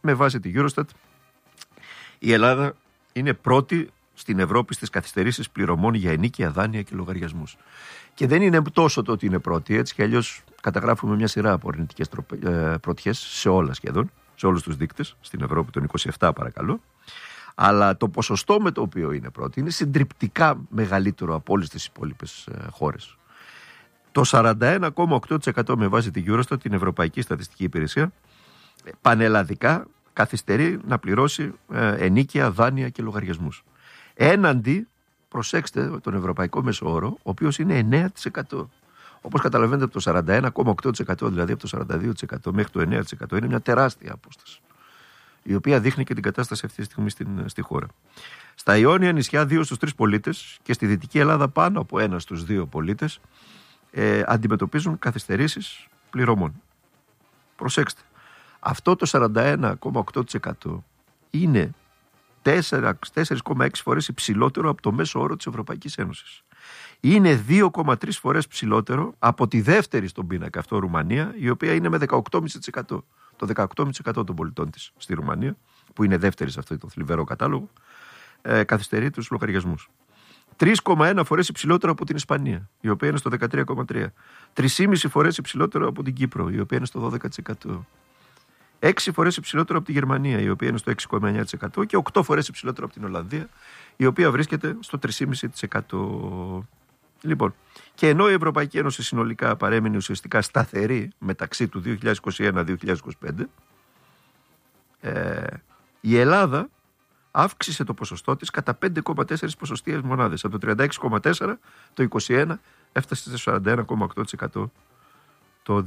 με βάση τη Eurostat, η Ελλάδα είναι πρώτη στην Ευρώπη στις καθυστερήσεις πληρωμών για ενίκεια, δάνεια και λογαριασμούς. Και δεν είναι τόσο το ότι είναι πρώτη, έτσι κι αλλιώς καταγράφουμε μια σειρά από αρνητικές πρωτιές σε όλα σχεδόν, σε όλους τους δείκτες, στην Ευρώπη των 27 παρακαλώ. Αλλά το ποσοστό με το οποίο είναι πρώτη είναι συντριπτικά μεγαλύτερο από όλες τις υπόλοιπες χώρες. Το 41,8% με βάση τη Eurostat, την Ευρωπαϊκή Στατιστική Υπηρεσία, πανελλαδικά καθυστερεί να πληρώσει ενίκεια, δάνεια και λογαριασμούς. Έναντι, προσέξτε, τον ευρωπαϊκό μέσο όρο, ο οποίος είναι 9%. Όπως καταλαβαίνετε, από το 41,8%, δηλαδή από το 42% μέχρι το 9%, είναι μια τεράστια απόσταση, η οποία δείχνει και την κατάσταση αυτή τη στιγμή στη χώρα. Στα Ιόνια νησιά, 2 στους 3 πολίτες και στη Δυτική Ελλάδα πάνω από 1 στους 2 πολίτες αντιμετωπίζουν καθυστερήσεις πληρωμών. Προσέξτε, αυτό το 41,8% είναι 4,6 φορές υψηλότερο από το μέσο όρο της Ευρωπαϊκής Ένωσης. Είναι 2,3 φορές ψηλότερο από τη δεύτερη στον πίνακα, αυτό Ρουμανία, η οποία είναι με 18,5%. Το 18,5% των πολιτών της στη Ρουμανία, που είναι δεύτερη σε αυτό το θλιβερό κατάλογο, καθυστερεί τους λογαριασμούς. 3,1 φορές υψηλότερο από την Ισπανία, η οποία είναι στο 13,3%. 3,5 φορές υψηλότερο από την Κύπρο, η οποία είναι στο 12%. 6 φορές υψηλότερο από τη Γερμανία, η οποία είναι στο 6,9%, και 8 φορές υψηλότερο από την Ολλανδία, η οποία βρίσκεται στο 3,5%. Λοιπόν, και ενώ η Ευρωπαϊκή Ένωση συνολικά παρέμεινε ουσιαστικά σταθερή μεταξύ του 2021-2025, η Ελλάδα αύξησε το ποσοστό της κατά 5,4 ποσοστιαίες μονάδες. Από το 36,4% το 2021 έφτασε στο 41,8% το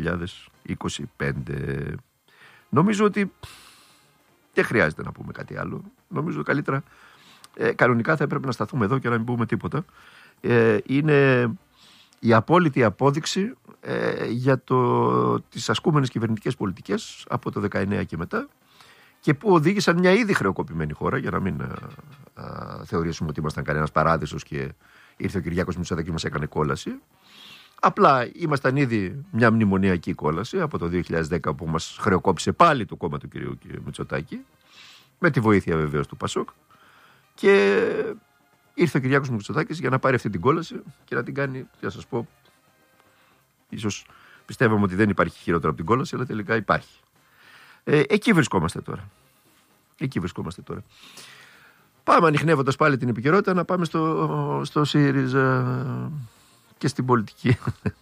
2025. Νομίζω ότι δεν χρειάζεται να πούμε κάτι άλλο. Νομίζω καλύτερα κανονικά θα έπρεπε να σταθούμε εδώ και να μην πούμε τίποτα. Είναι η απόλυτη απόδειξη για τις ασκούμενες κυβερνητικές πολιτικές από το 19 και μετά, και που οδήγησαν μια ήδη χρεοκοπημένη χώρα, για να μην θεωρήσουμε ότι ήμασταν κανένας παράδεισος και ήρθε ο Κυριάκος Μητσοτάκης και μας έκανε κόλαση. Απλά ήμασταν ήδη μια μνημονιακή κόλαση από το 2010, που μας χρεοκόπησε πάλι το κόμμα του κυρίου Μητσοτάκη, με τη βοήθεια βεβαίως του Πασόκ, και ήρθε ο Κυριάκος Μητσοτάκης για να πάρει αυτή την κόλαση και να την κάνει, για να σας πω, ίσως πιστεύαμε ότι δεν υπάρχει χειρότερο από την κόλαση, αλλά τελικά υπάρχει. Εκεί βρισκόμαστε τώρα. Πάμε ανιχνεύοντας πάλι την επικαιρότητα, να πάμε στο ΣΥΡΙΖΑ και στην πολιτική.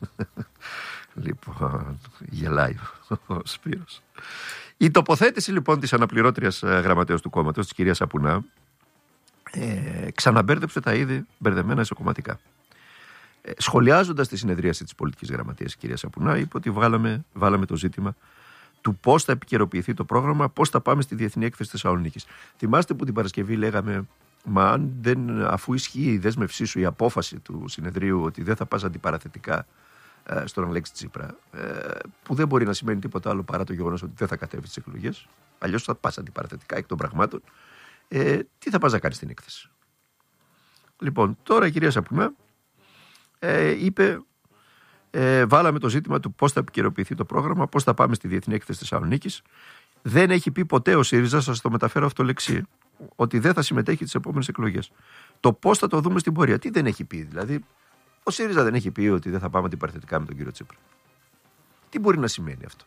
Λοιπόν, γελάει ο Σπύρος. Η τοποθέτηση λοιπόν της αναπληρώτριας γραμματέως του κόμματος, της κυρίας Σαπουνά, ξαναμπέρδεψε τα ήδη μπερδεμένα ισοκομματικά. Σχολιάζοντας τη συνεδρίαση της πολιτικής γραμματείας, η κυρία Σαπουνά είπε ότι βάλαμε το ζήτημα του πώς θα επικαιροποιηθεί το πρόγραμμα, πώς θα πάμε στη Διεθνή Έκθεση Θεσσαλονίκης. Θυμάστε που την Παρασκευή λέγαμε, μα αφού ισχύει η δέσμευσή σου, η απόφαση του συνεδρίου ότι δεν θα πας αντιπαραθετικά στον Αλέξη Τσίπρα, που δεν μπορεί να σημαίνει τίποτα άλλο παρά το γεγονός ότι δεν θα κατέβει στις εκλογές, αλλιώς θα πας αντιπαραθετικά εκ των πραγμάτων, τι θα πας να κάνεις στην έκθεση. Λοιπόν, τώρα η κυρία Σαπουνά είπε, βάλαμε το ζήτημα του πώς θα επικαιροποιηθεί το πρόγραμμα, πώς θα πάμε στη Διεθνή Έκθεση Θεσσαλονίκης. Δεν έχει πει ποτέ ο ΣΥΡΙΖΑ, σας το μεταφέρω αυτό λεξί, ότι δεν θα συμμετέχει τις επόμενες εκλογές. Το πώς θα το δούμε στην πορεία, τι δεν έχει πει, δηλαδή. Ο ΣΥΡΙΖΑ δεν έχει πει ότι δεν θα πάμε αντιπαραθετικά με τον κύριο Τσίπρα. Τι μπορεί να σημαίνει αυτό?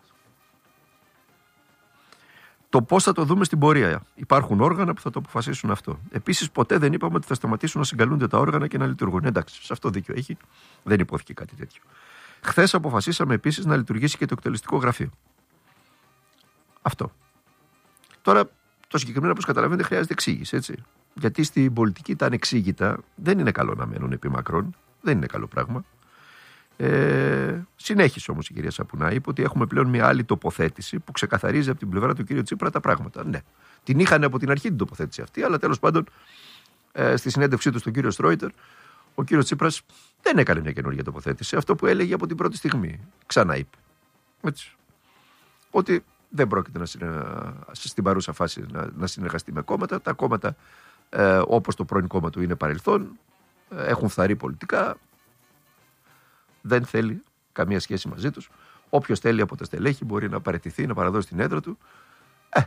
Το πώς θα το δούμε στην πορεία. Υπάρχουν όργανα που θα το αποφασίσουν αυτό. Επίσης, ποτέ δεν είπαμε ότι θα σταματήσουν να συγκαλούνται τα όργανα και να λειτουργούν. Εντάξει, σε αυτό δίκιο έχει. Δεν υπόθηκε κάτι τέτοιο. Χθες αποφασίσαμε επίσης να λειτουργήσει και το εκτελεστικό γραφείο. Αυτό. Τώρα, το συγκεκριμένο, όπως καταλαβαίνετε, χρειάζεται εξήγηση, έτσι. Γιατί στην πολιτική τα ανεξήγητα δεν είναι καλό να μένουν επί μακρόν. Δεν είναι καλό πράγμα. Συνέχισε όμως η κυρία Σαπουνά, είπε ότι έχουμε πλέον μια άλλη τοποθέτηση που ξεκαθαρίζει από την πλευρά του κύριου Τσίπρα τα πράγματα. Ναι, την είχαν από την αρχή την τοποθέτηση αυτή, αλλά τέλος πάντων στη συνέντευξή του στον κύριο Στρόιτερ, ο κύριος Τσίπρας δεν έκανε μια καινούργια τοποθέτηση. Αυτό που έλεγε από την πρώτη στιγμή. Ξανά είπε. Έτσι. Ότι δεν πρόκειται στην παρούσα φάση να συνεργαστεί με κόμματα. Τα κόμματα, όπως το πρώην κόμμα του, είναι παρελθόν. Έχουν φθαρεί πολιτικά. Δεν θέλει καμία σχέση μαζί τους. Όποιος θέλει από τα στελέχη μπορεί να παραιτηθεί, να παραδώσει την έδρα του